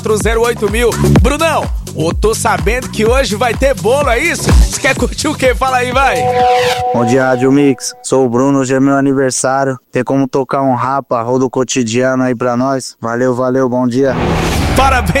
08000. Brunão, eu tô sabendo que hoje vai ter bolo, é isso? Você quer curtir o quê? Fala aí, vai. Bom dia, Rádio Mix. Sou o Bruno, hoje é meu aniversário. Tem como tocar um rapa, rodo cotidiano aí pra nós? Valeu, bom dia. Parabéns.